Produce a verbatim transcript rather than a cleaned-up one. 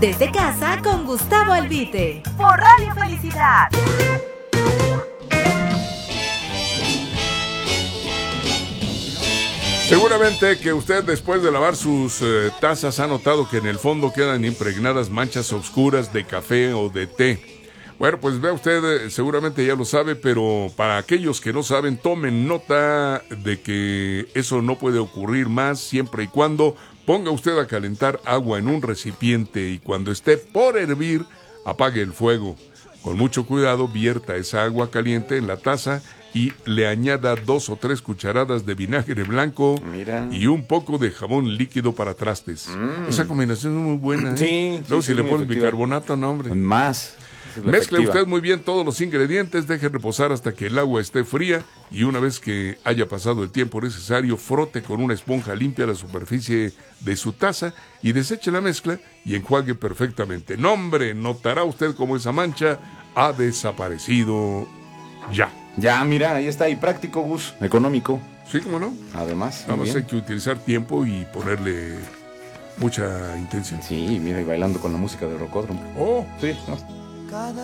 Desde casa con Gustavo Albite. Por Radio Felicidad. Seguramente que usted después de lavar sus eh, tazas ha notado que en el fondo quedan impregnadas manchas oscuras de café o de té. Bueno, pues vea usted, eh, seguramente ya lo sabe, pero para aquellos que no saben, tomen nota de que eso no puede ocurrir más siempre y cuando ponga usted a calentar agua en un recipiente y cuando esté por hervir, apague el fuego. Con mucho cuidado, vierta esa agua caliente en la taza y le añada dos o tres cucharadas de vinagre blanco. Mira. Y un poco de jabón líquido para trastes. Mm. Esa combinación es muy buena, ¿eh? Sí. Luego sí, si sí, le pones bicarbonato, no, hombre. Más. Mezcle efectiva. usted muy bien todos los ingredientes, deje reposar hasta que el agua esté fría y una vez que haya pasado el tiempo necesario, frote con una esponja limpia la superficie de su taza y deseche la mezcla y enjuague perfectamente. No, hombre, notará usted cómo esa mancha ha desaparecido ya. Ya, mira, ahí está, y práctico, Gus, económico. Sí, ¿cómo no? Además. Nada más hay que utilizar tiempo y ponerle mucha intención. Sí, mira, y bailando con la música de Rocódromo. Oh, sí, ¿no? Cada